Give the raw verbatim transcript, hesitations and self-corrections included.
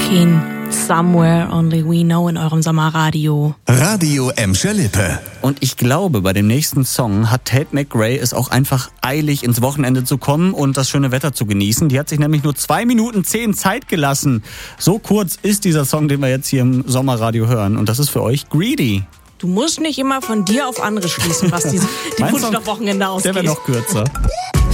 King, Somewhere Only We Know in eurem Sommerradio. Radio Emscher Lippe. Und ich glaube, bei dem nächsten Song hat Tate McRae es auch einfach eilig, ins Wochenende zu kommen und das schöne Wetter zu genießen. Die hat sich nämlich nur zwei Minuten zehn Zeit gelassen. So kurz ist dieser Song, den wir jetzt hier im Sommerradio hören. Und das ist für euch Greedy. Du musst nicht immer von dir auf andere schließen, was die, die Wunsch nach Wochenende ausgeht. Der wäre noch kürzer.